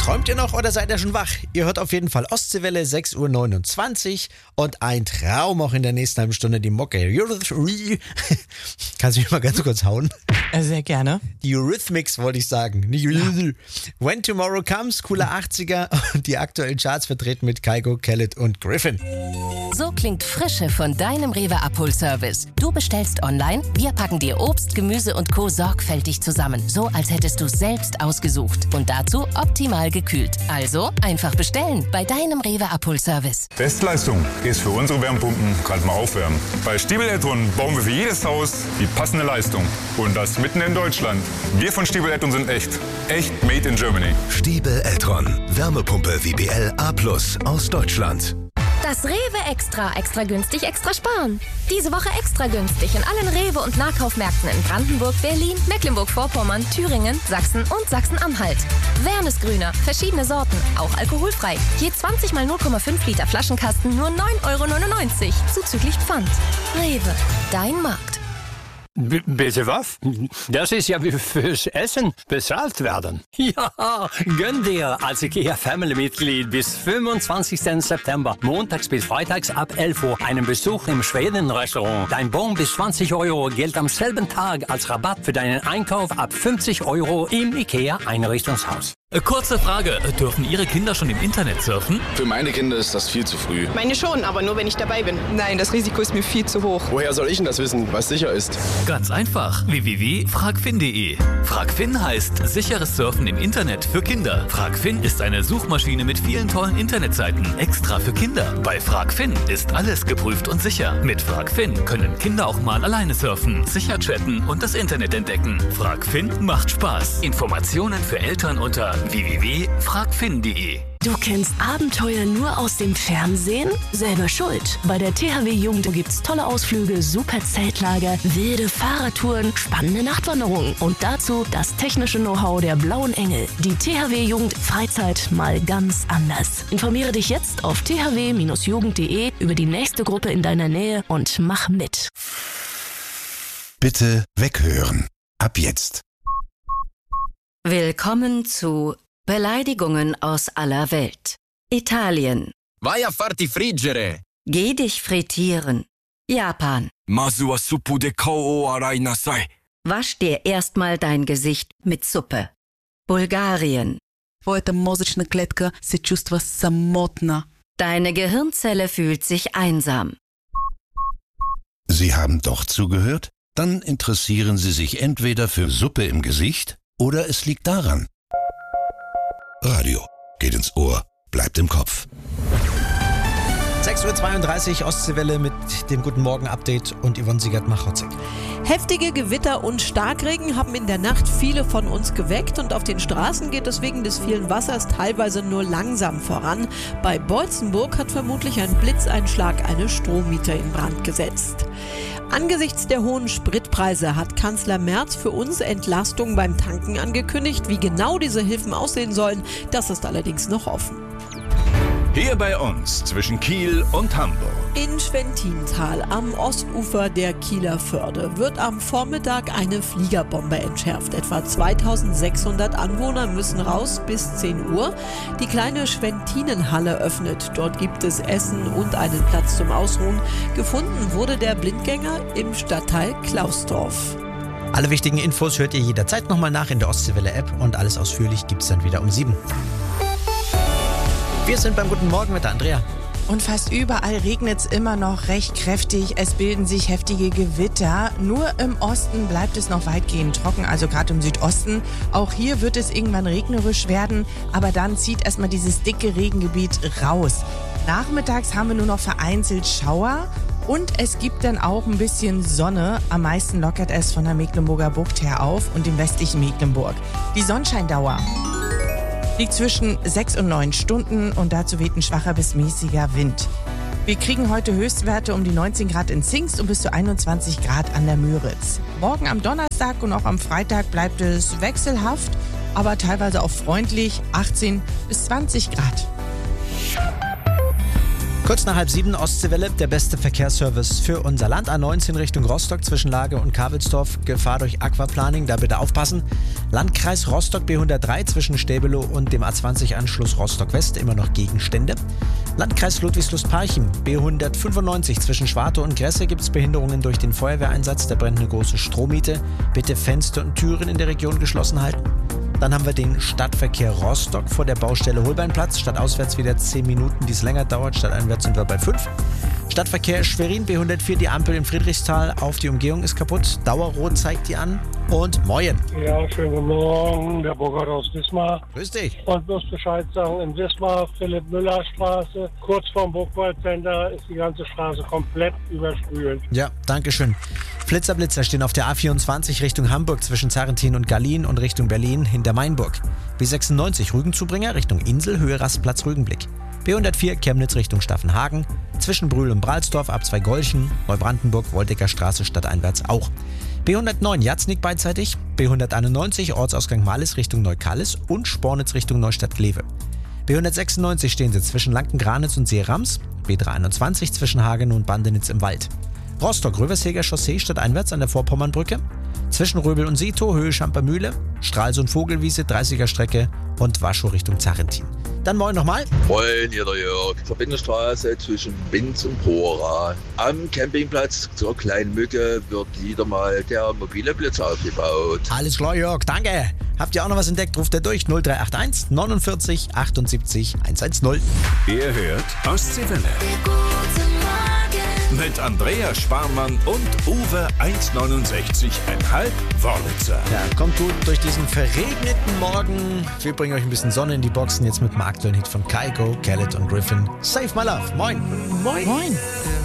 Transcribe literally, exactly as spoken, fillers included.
Träumt ihr noch oder seid ihr schon wach? Ihr hört auf jeden Fall Ostseewelle, sechs Uhr neunundzwanzig und ein Traum auch in der nächsten halben Stunde, die Mocke. Kannst du mich mal ganz kurz hauen? Sehr gerne. Die Eurythmics wollte ich sagen. Nicht ja. When Tomorrow Comes, cooler achtziger und die aktuellen Charts vertreten mit Kygo, Khaled und Griffin. So klingt Frische von deinem Rewe Abholservice. Du bestellst online, wir packen dir Obst, Gemüse und Co. sorgfältig zusammen. So, als hättest du es selbst ausgesucht. Und dazu optimal gekühlt. Also einfach bestellen bei deinem Rewe Abholservice. Bestleistung ist für unsere Wärmepumpen gerade mal aufwärmen. Bei Stiebel Eltron bauen wir für jedes Haus die passende Leistung. Und das mitten in Deutschland. Wir von Stiebel Eltron sind echt. Echt made in Germany. Stiebel Eltron. Wärmepumpe W B L A plus aus Deutschland. Das Rewe Extra. Extra günstig, extra sparen. Diese Woche extra günstig in allen Rewe- und Nahkaufmärkten in Brandenburg, Berlin, Mecklenburg-Vorpommern, Thüringen, Sachsen und Sachsen-Anhalt. Wernesgrüner, verschiedene Sorten, auch alkoholfrei. Je zwanzig mal null Komma fünf Liter Flaschenkasten nur neun Euro neunundneunzig, zuzüglich Pfand. Rewe, dein Markt. B- bitte was? Das ist ja wie fürs Essen bezahlt werden. Ja, gönn dir als IKEA-Family-Mitglied bis fünfundzwanzigsten September, montags bis freitags ab elf Uhr, einen Besuch im Schweden-Restaurant. Dein Bon bis zwanzig Euro gilt am selben Tag als Rabatt für deinen Einkauf ab fünfzig Euro im IKEA-Einrichtungshaus. Kurze Frage, dürfen Ihre Kinder schon im Internet surfen? Für meine Kinder ist das viel zu früh. Meine schon, aber nur wenn ich dabei bin. Nein, das Risiko ist mir viel zu hoch. Woher soll ich denn das wissen, was sicher ist? Ganz einfach. w w w punkt fragfin punkt de. Fragfin heißt sicheres Surfen im Internet für Kinder. Fragfin ist eine Suchmaschine mit vielen tollen Internetseiten extra für Kinder. Bei Fragfin ist alles geprüft und sicher. Mit Fragfin können Kinder auch mal alleine surfen, sicher chatten und das Internet entdecken. Fragfin macht Spaß. Informationen für Eltern unter w w w punkt fragfin punkt de. Du kennst Abenteuer nur aus dem Fernsehen? Selber schuld. Bei der T H W Jugend gibt's tolle Ausflüge, super Zeltlager, wilde Fahrradtouren, spannende Nachtwanderungen und dazu das technische Know-how der Blauen Engel. Die T H W Jugend Freizeit mal ganz anders. Informiere dich jetzt auf t h w Bindestrich jugend punkt de über die nächste Gruppe in deiner Nähe und mach mit. Bitte weghören. Ab jetzt. Willkommen zu Beleidigungen aus aller Welt. Italien. Vai a farti friggere. Geh dich frittieren. Japan. Masu wa suppu de kao o arai nasai. Wasch dir erstmal dein Gesicht mit Suppe. Bulgarien. Твоята мозъчна клетка се чувства самотна. Deine Gehirnzelle fühlt sich einsam. Sie haben doch zugehört? Dann interessieren Sie sich entweder für Suppe im Gesicht oder es liegt daran. Radio geht ins Ohr, bleibt im Kopf. sechs Uhr zweiunddreißig, Ostseewelle mit dem Guten Morgen-Update und Yvonne Siegert-Machotzig. Heftige Gewitter und Starkregen haben in der Nacht viele von uns geweckt und auf den Straßen geht es wegen des vielen Wassers teilweise nur langsam voran. Bei Beutzenburg hat vermutlich ein Blitzeinschlag eine Strommieter in Brand gesetzt. Angesichts der hohen Spritpreise hat Kanzler Merz für uns Entlastung beim Tanken angekündigt. Wie genau diese Hilfen aussehen sollen, das ist allerdings noch offen. Hier bei uns zwischen Kiel und Hamburg. In Schwentintal am Ostufer der Kieler Förde wird am Vormittag eine Fliegerbombe entschärft. Etwa zweitausendsechshundert Anwohner müssen raus bis zehn Uhr. Die kleine Schwentinenhalle öffnet. Dort gibt es Essen und einen Platz zum Ausruhen. Gefunden wurde der Blindgänger im Stadtteil Klausdorf. Alle wichtigen Infos hört ihr jederzeit nochmal nach in der Ostseewelle-App und alles ausführlich gibt's dann wieder um sieben. Wir sind beim Guten Morgen mit der Andrea. Und fast überall regnet es immer noch recht kräftig. Es bilden sich heftige Gewitter. Nur im Osten bleibt es noch weitgehend trocken, also gerade im Südosten. Auch hier wird es irgendwann regnerisch werden, aber dann zieht erstmal dieses dicke Regengebiet raus. Nachmittags haben wir nur noch vereinzelt Schauer. Und es gibt dann auch ein bisschen Sonne. Am meisten lockert es von der Mecklenburger Bucht her auf und dem westlichen Mecklenburg. Die Sonnenscheindauer liegt zwischen sechs und neun Stunden und dazu weht ein schwacher bis mäßiger Wind. Wir kriegen heute Höchstwerte um die neunzehn Grad in Zingst und bis zu einundzwanzig Grad an der Müritz. Morgen am Donnerstag und auch am Freitag bleibt es wechselhaft, aber teilweise auch freundlich, achtzehn bis zwanzig Grad. Kurz nach halb sieben, Ostseewelle, der beste Verkehrsservice für unser Land. A neunzehn Richtung Rostock zwischen Lage und Kabelsdorf. Gefahr durch Aquaplaning, da bitte aufpassen. Landkreis Rostock B hundertdrei zwischen Stäbelow und dem A zwanzig Anschluss Rostock West, immer noch Gegenstände. Landkreis Ludwigslust-Parchim B hundertfünfundneunzig zwischen Schwarte und Gresse gibt es Behinderungen durch den Feuerwehreinsatz. Da brennt eine große Strommiete. Bitte Fenster und Türen in der Region geschlossen halten. Dann haben wir den Stadtverkehr Rostock vor der Baustelle Holbeinplatz. Stadtauswärts wieder zehn Minuten, die es länger dauert. Stadteinwärts sind wir bei fünf. Stadtverkehr Schwerin B hundertvier, die Ampel in Friedrichsthal auf die Umgehung ist kaputt. Dauerrot zeigt die an. Und Moin. Ja, schönen guten Morgen, der Burkhard aus Wismar. Grüß dich. Und bloß Bescheid sagen, in Wismar, Philipp-Müller-Straße, kurz vorm Burgwald-Center ist die ganze Straße komplett überspült. Ja, danke schön. Flitzer Blitzer stehen auf der A vierundzwanzig Richtung Hamburg zwischen Zarrentin und Gallien und Richtung Berlin hinter Mainburg. B sechsundneunzig Rügenzubringer Richtung Insel, Höhe Rastplatz Rügenblick. B hundertvier Chemnitz Richtung Staffenhagen, zwischen Brühl und Bralsdorf ab zwei Golchen, Neubrandenburg, Woldecker Straße stadteinwärts auch. B hundertneun Jatznik beidseitig, B hunderteinundneunzig Ortsausgang Malis Richtung Neukallis und Spornitz Richtung Neustadt-Glewe. B hundertsechsundneunzig stehen sie zwischen Lanken-Granitz und Seerams, B dreihunderteinundzwanzig zwischen Hagen und Bandenitz im Wald. Rostock-Röversheger Chaussee stadteinwärts an der Vorpommernbrücke, zwischen Röbel und Sito, Höhe Schampermühle, Stralsund Vogelwiese, dreißiger Strecke und Waschow Richtung Zarrentin. Dann Moin nochmal. Moin, hier der Jörg. Verbindungsstraße zwischen Binz und Pora. Am Campingplatz zur kleinen Mücke wird wieder mal der mobile Blitz aufgebaut. Alles klar, Jörg, danke. Habt ihr auch noch was entdeckt? Ruft ihr durch null drei acht eins neunundvierzig achtundsiebzig hundertzehn. Ihr hört Ostseewelle. Mit Andrea Sparmann und Uwe eins neunundsechzig Komma fünf Wörlitzer. Ja, kommt gut durch diesen verregneten Morgen. Wir bringen euch ein bisschen Sonne in die Boxen jetzt mit dem aktuellen Hit von Kygo, Khaled und Griffin. Save My Love. Moin. Moin. Moin.